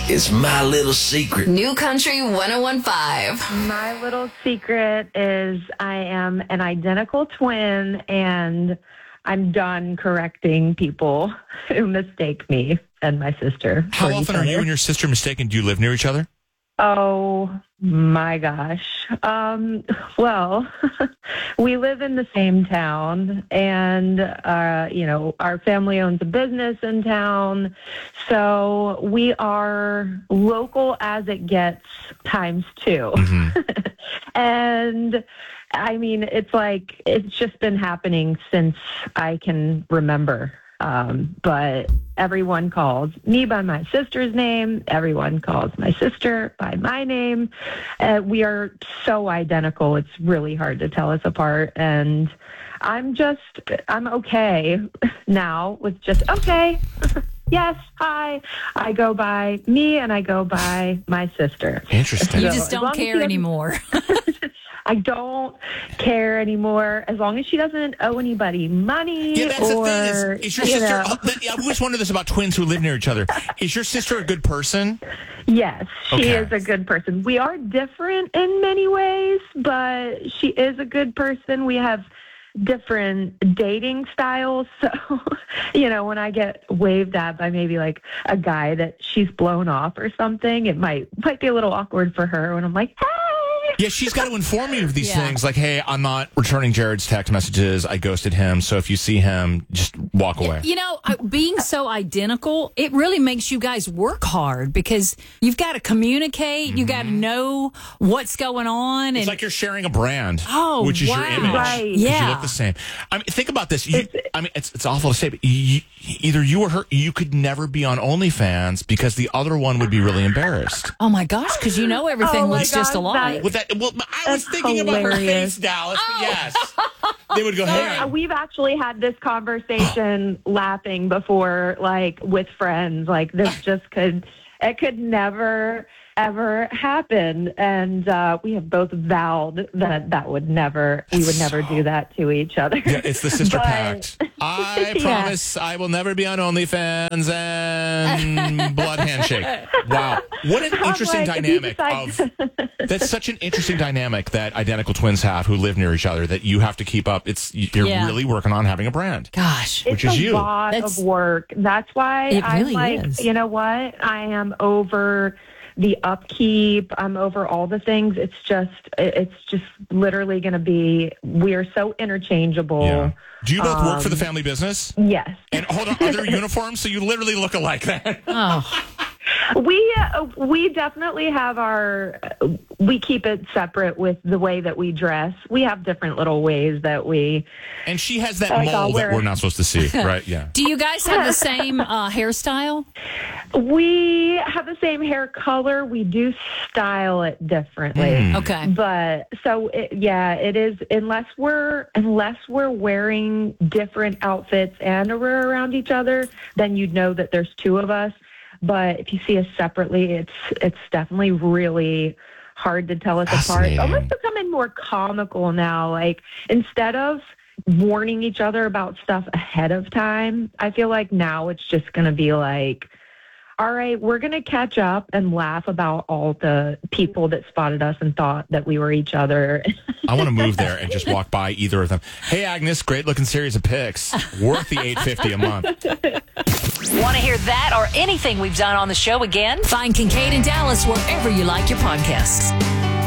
is my little secret. New Country 101.5. My little secret is I am an identical twin, and I'm done correcting people who mistake me and my sister. How often are you and your sister mistaken? Do you live near each other? Oh, my gosh. Well, we live in the same town, and, our family owns a business in town. So we are local as it gets times two. Mm-hmm. And I mean, it's just been happening since I can remember. But everyone calls me by my sister's name. Everyone calls my sister by my name. We are so identical. It's really hard to tell us apart. And I'm okay now with just, okay, yes, hi. I go by me and I go by my sister. Interesting. You just don't care anymore. I don't care anymore as long as she doesn't owe anybody money. Yeah, that's the thing. Is your sister? I always wonder this about twins who live near each other. Is your sister a good person? Yes, she Okay. is a good person. We are different in many ways, but she is a good person. We have different dating styles. So, when I get waved at by maybe like a guy that she's blown off or something, it might be a little awkward for her when I'm like, hey. Yeah, she's got to inform you of these things. Like, hey, I'm not returning Jared's text messages. I ghosted him. So if you see him, just walk away. Being so identical, it really makes you guys work hard because you've got to communicate. Mm-hmm. You got to know what's going on. It's like you're sharing a brand, which is wow. your image. Right. Yeah. Yeah. You look the same. I mean, think about this. It's awful to say, but either you or her, you could never be on OnlyFans because the other one would be really embarrassed. Oh, my gosh, because everything looks just alike. I was thinking about her face, Dallas. But yes, they would go, hey. We've actually had this conversation laughing before, like with friends. Like this it could never, ever happen. And we have both vowed that we would never do that to each other. Yeah, it's the sister pact. I promise I will never be on OnlyFans and blood handshake. Wow. What an interesting dynamic that's such an interesting dynamic that identical twins have who live near each other that you have to keep up. You're really working on having a brand. Gosh. Which is you. It's a lot of work. That's why I'm like, is. you know what? I am over the upkeep. I'm over all the things. It's just literally going to be, we are so interchangeable. Yeah. Do you both work for the family business? Yes. And hold on, are there uniforms? So you literally look alike then. Oh. We definitely have we keep it separate with the way that we dress. We have different little ways that we. And she has that mole that we're not supposed to see, right? Yeah. Do you guys have the same hairstyle? We have the same hair color. We do style it differently. Okay. But so it is unless we're wearing different outfits and we're around each other, then you'd know that there's two of us. But if you see us separately, it's definitely really hard to tell us apart. It's almost becoming more comical now. Like instead of warning each other about stuff ahead of time, I feel like now it's just going to be like, all right, we're going to catch up and laugh about all the people that spotted us and thought that we were each other. I want to move there and just walk by either of them. Hey, Agnes, great looking series of pics. Worth the $8.50 a month. Want to hear that or anything we've done on the show again? Find Kincaid and Dallas wherever you like your podcasts.